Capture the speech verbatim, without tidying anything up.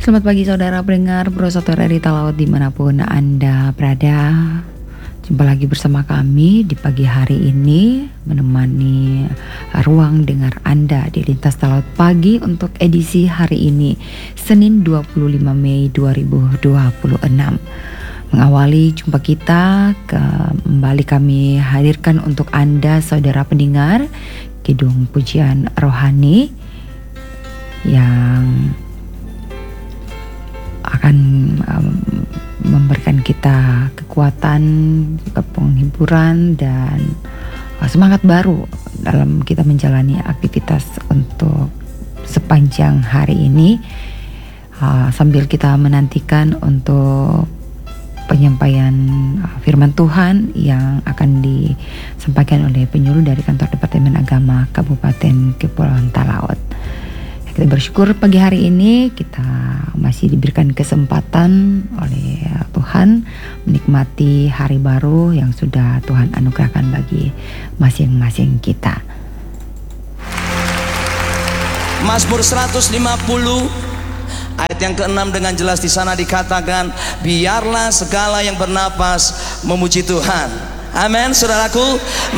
Selamat pagi saudara pendengar Bro Saudara di Talaut dimanapun Anda berada. Jumpa lagi bersama kami di pagi hari ini, menemani ruang dengar Anda di Lintas Talaut Pagi untuk edisi hari ini, Senin dua puluh lima Mei dua ribu dua puluh enam. Mengawali jumpa kita, kembali kami hadirkan untuk Anda saudara pendengar Kidung Pujian Rohani yang akan um, memberikan kita kekuatan, juga penghiburan dan uh, semangat baru dalam kita menjalani aktivitas untuk sepanjang hari ini, uh, sambil kita menantikan untuk penyampaian uh, firman Tuhan yang akan disampaikan oleh penyuluh dari Kantor Departemen Agama Kabupaten Kepulauan Talaut. Kita bersyukur pagi hari ini kita masih diberikan kesempatan oleh Tuhan menikmati hari baru yang sudah Tuhan anugerahkan bagi masing-masing kita. Mazmur seratus lima puluh ayat yang keenam dengan jelas di sana dikatakan, biarlah segala yang bernapas memuji Tuhan. Amin, saudaraku.